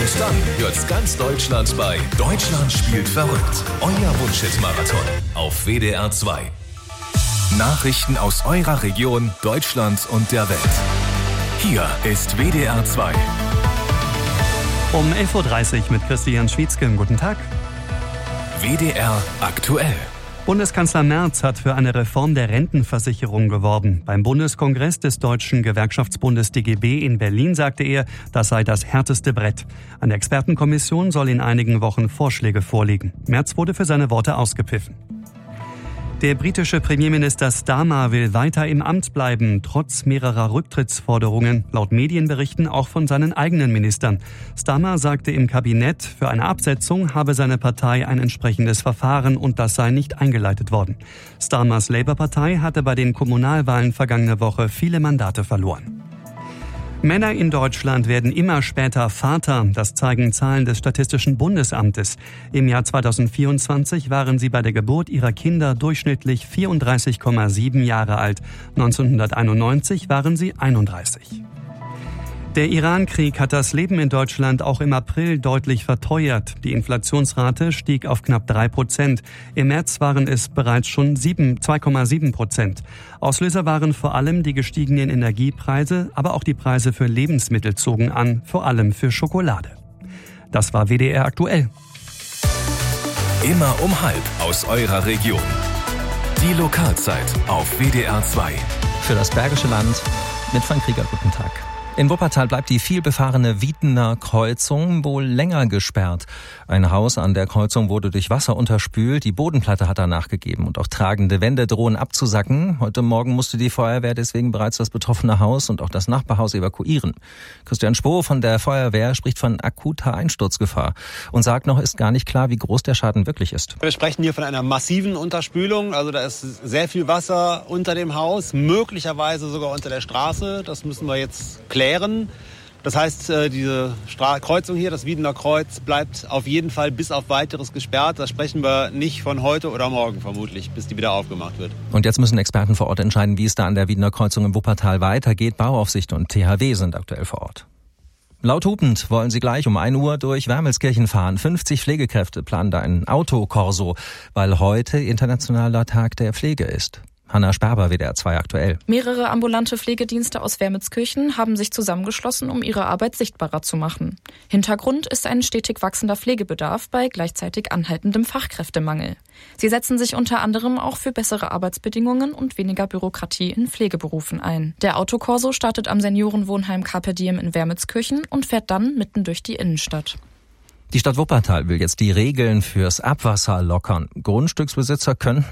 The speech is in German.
Und dann hört's ganz Deutschland bei Deutschland spielt verrückt. Euer Wunschhit-Marathon auf WDR 2. Nachrichten aus eurer Region, Deutschland und der Welt. Hier ist WDR 2. Um 11.30 Uhr mit Christian Schwietzke. Guten Tag. WDR aktuell. Bundeskanzler Merz hat für eine Reform der Rentenversicherung geworben. Beim Bundeskongress des Deutschen Gewerkschaftsbundes DGB in Berlin sagte er, das sei das härteste Brett. An der Expertenkommission soll in einigen Wochen Vorschläge vorliegen. Merz wurde für seine Worte ausgepfiffen. Der britische Premierminister Starmer will weiter im Amt bleiben, trotz mehrerer Rücktrittsforderungen, laut Medienberichten auch von seinen eigenen Ministern. Starmer sagte im Kabinett, für eine Absetzung habe seine Partei ein entsprechendes Verfahren und das sei nicht eingeleitet worden. Starmers Labour-Partei hatte bei den Kommunalwahlen vergangene Woche viele Mandate verloren. Männer in Deutschland werden immer später Vater, das zeigen Zahlen des Statistischen Bundesamtes. Im Jahr 2024 waren sie bei der Geburt ihrer Kinder durchschnittlich 34,7 Jahre alt. 1991 waren sie 31. Der Iran-Krieg hat das Leben in Deutschland auch im April deutlich verteuert. Die Inflationsrate stieg auf knapp 3%. Im März waren es bereits schon 2,7%. Auslöser waren vor allem die gestiegenen Energiepreise, aber auch die Preise für Lebensmittel zogen an, vor allem für Schokolade. Das war WDR aktuell. Immer um 12:30 aus eurer Region. Die Lokalzeit auf WDR 2. Für das Bergische Land mit Frank Krieger. Guten Tag. In Wuppertal bleibt die vielbefahrene Wiedener Kreuzung wohl länger gesperrt. Ein Haus an der Kreuzung wurde durch Wasser unterspült, die Bodenplatte hat danach gegeben und auch tragende Wände drohen abzusacken. Heute Morgen musste die Feuerwehr deswegen bereits das betroffene Haus und auch das Nachbarhaus evakuieren. Christian Spoh von der Feuerwehr spricht von akuter Einsturzgefahr und sagt noch, ist gar nicht klar, wie groß der Schaden wirklich ist. Wir sprechen hier von einer massiven Unterspülung, also da ist sehr viel Wasser unter dem Haus, möglicherweise sogar unter der Straße. Das müssen wir jetzt klären. Das heißt, diese Kreuzung hier, das Wiedener Kreuz, bleibt auf jeden Fall bis auf Weiteres gesperrt. Da sprechen wir nicht von heute oder morgen vermutlich, bis die wieder aufgemacht wird. Und jetzt müssen Experten vor Ort entscheiden, wie es da an der Wiedener Kreuzung im Wuppertal weitergeht. Bauaufsicht und THW sind aktuell vor Ort. Laut hupend wollen sie gleich um 1 Uhr durch Wermelskirchen fahren. 50 Pflegekräfte planen da einen Autokorso, weil heute Internationaler Tag der Pflege ist. Hanna Sperber, WDR 2 aktuell. Mehrere ambulante Pflegedienste aus Wermelskirchen haben sich zusammengeschlossen, um ihre Arbeit sichtbarer zu machen. Hintergrund ist ein stetig wachsender Pflegebedarf bei gleichzeitig anhaltendem Fachkräftemangel. Sie setzen sich unter anderem auch für bessere Arbeitsbedingungen und weniger Bürokratie in Pflegeberufen ein. Der Autokorso startet am Seniorenwohnheim Carpe Diem in Wermelskirchen und fährt dann mitten durch die Innenstadt. Die Stadt Wuppertal will jetzt die Regeln fürs Abwasser lockern. Grundstücksbesitzer könnten